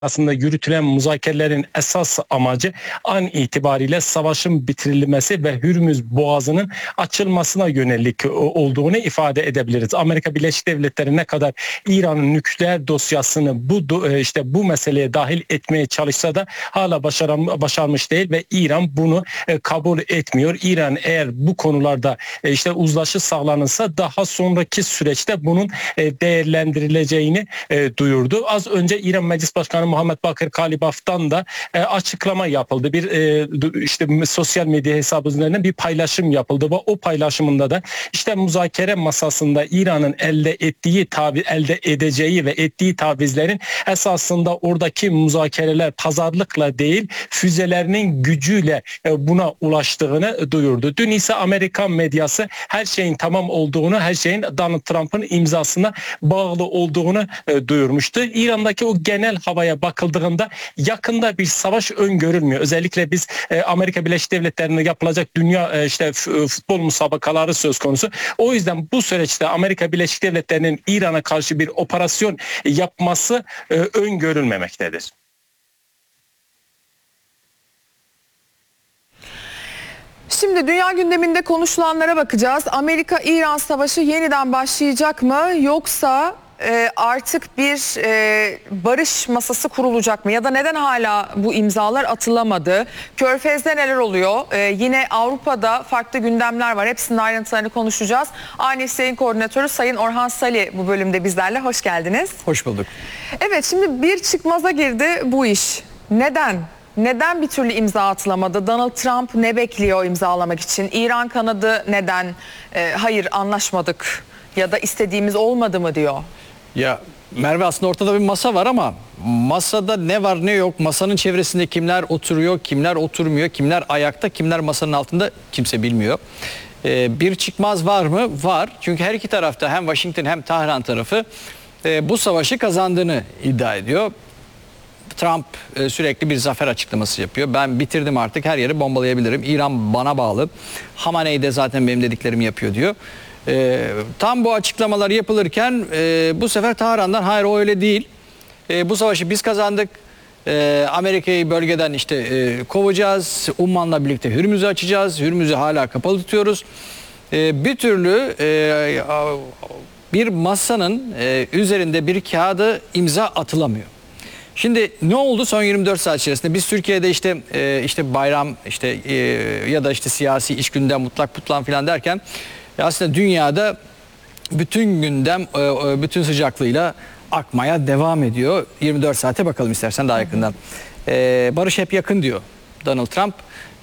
aslında yürütülen müzakerelerin esas amacı an itibariyle savaşın bitirilmesi ve Hürmüz Boğazı'nın açılmasına yönelik olduğunu ifade edebiliriz. Amerika Birleşik Devletleri ne kadar İran'ın nükleer dosyasını bu meseleye dahil etmeye çalışsa da hala başarmış değil ve İran bunu kabul etmiyor. İran eğer bu konularda uzlaşı sağlanırsa daha sonraki süreçte bunun değerlendirileceğini duyurdu. Az önce İran Meclis Başkanı Muhammed Bakır Kalibaf'tan da açıklama yapıldı. Bir sosyal medya hesabı üzerinden bir paylaşım yapıldı ve o paylaşımında da müzakere masasında İran'ın elde edeceği ve ettiği tavizlerin esasında oradaki müzakereler pazarlıkla değil füzelerinin gücüyle buna ulaştığını duyurdu. Dün ise Amerikan medyası her şeyin tamam olduğunu, her şeyin Donald Trump'ın imzasına bağlı olduğunu duyurmuştu. İran'daki o genel havaya bakıldığında yakında bir savaş öngörülmüyor. Özellikle biz Amerika Birleşik Devletleri'nde yapılacak dünya futbol müsabakaları söz konusu. O yüzden bu süreçte Amerika Birleşik Devletleri'nin İran'a karşı bir operasyon yapması öngörülmemektedir. Şimdi dünya gündeminde konuşulanlara bakacağız. Amerika-İran savaşı yeniden başlayacak mı yoksa artık bir barış masası kurulacak mı? Ya da neden hala bu imzalar atılamadı? Körfez'de neler oluyor? Yine Avrupa'da farklı gündemler var. Hepsinin ayrıntılarını konuşacağız. Ani İşler'in koordinatörü Sayın Orhan Sali bu bölümde bizlerle. Hoş geldiniz. Hoş bulduk. Evet, şimdi bir çıkmaza girdi bu iş. Neden? Neden bir türlü imza atılamadı? Donald Trump ne bekliyor imzalamak için? İran kanadı neden hayır anlaşmadık ya da istediğimiz olmadı mı diyor? Ya Merve, aslında ortada bir masa var ama masada ne var ne yok, masanın çevresinde kimler oturuyor, kimler oturmuyor, kimler ayakta, kimler masanın altında kimse bilmiyor. Bir çıkmaz var mı? Var. Çünkü her iki tarafta hem Washington hem Tahran tarafı bu savaşı kazandığını iddia ediyor. Trump sürekli bir zafer açıklaması yapıyor. Ben bitirdim, artık her yeri bombalayabilirim. İran bana bağlı. Hamaney de zaten benim dediklerimi yapıyor diyor. Tam bu açıklamalar yapılırken bu sefer Tahran'dan hayır o öyle değil. Bu savaşı biz kazandık. Amerika'yı bölgeden kovacağız. Umman'la birlikte Hürmüz'ü açacağız. Hürmüz'ü hala kapalı tutuyoruz. Bir türlü bir masanın üzerinde bir kağıda imza atılamıyor. Şimdi ne oldu son 24 saat içerisinde? Biz Türkiye'de bayram ya da siyasi iş gündem mutlak putlan filan derken aslında dünyada bütün gündem bütün sıcaklığıyla akmaya devam ediyor. 24 saate bakalım istersen daha yakından. Barış hep yakın diyor Donald Trump.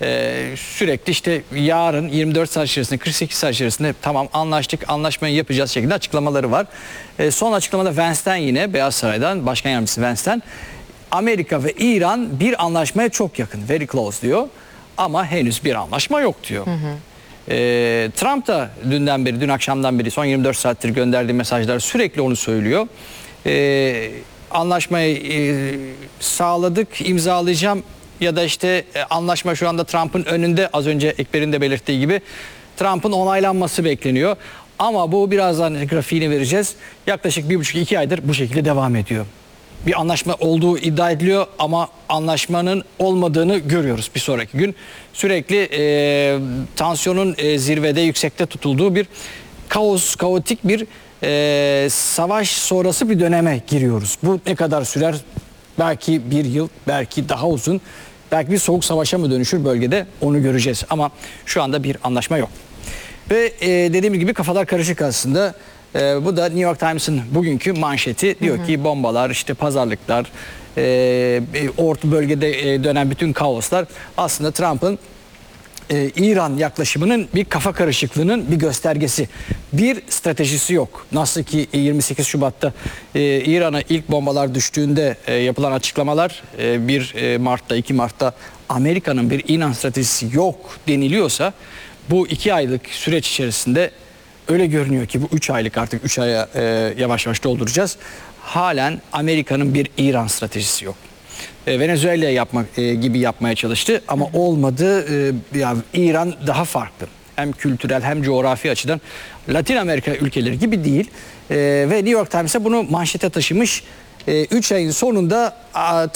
Sürekli yarın 24 saat içerisinde 48 saat içerisinde tamam anlaştık, anlaşmayı yapacağız şeklinde açıklamaları var. Son açıklamada Vance'ten, yine Beyaz Saray'dan Başkan Yardımcısı Vance'ten, Amerika ve İran bir anlaşmaya çok yakın, very close diyor ama henüz bir anlaşma yok diyor. Trump da dün akşamdan beri son 24 saattir gönderdiği mesajlar sürekli onu söylüyor. Anlaşmayı sağladık, imzalayacağım ya da anlaşma şu anda Trump'ın önünde, az önce Ekber'in de belirttiği gibi Trump'ın onaylanması bekleniyor. Ama bu birazdan grafiğini vereceğiz. Yaklaşık 1,5-2 aydır bu şekilde devam ediyor. Bir anlaşma olduğu iddia ediliyor ama anlaşmanın olmadığını görüyoruz bir sonraki gün. Sürekli tansiyonun zirvede, yüksekte tutulduğu bir kaotik bir savaş sonrası bir döneme giriyoruz. Bu ne kadar sürer? Belki bir yıl, belki daha uzun, belki bir soğuk savaşa mı dönüşür bölgede, onu göreceğiz. Ama şu anda bir anlaşma yok. Ve dediğim gibi kafalar karışık aslında. Bu da New York Times'ın bugünkü manşeti. Diyor ki bombalar, pazarlıklar, orta bölgede dönen bütün kaoslar aslında Trump'ın İran yaklaşımının bir kafa karışıklığının bir göstergesi. Bir stratejisi yok. Nasıl ki 28 Şubat'ta İran'a ilk bombalar düştüğünde yapılan açıklamalar 1 Mart'ta 2 Mart'ta Amerika'nın bir İran stratejisi yok deniliyorsa, bu 2 aylık süreç içerisinde öyle görünüyor ki bu 3 aylık, artık 3 aya yavaş yavaş dolduracağız. Halen Amerika'nın bir İran stratejisi yok. Venezuela gibi yapmaya çalıştı ama olmadı. Yani İran daha farklı. Hem kültürel hem coğrafi açıdan Latin Amerika ülkeleri gibi değil. Ve New York Times'e bunu manşete taşımış. 3 ayın sonunda